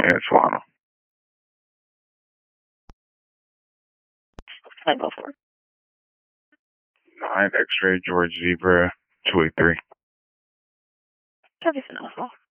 Antoine. 504. 9 X-ray George Zebra 283. Copy for Alpha.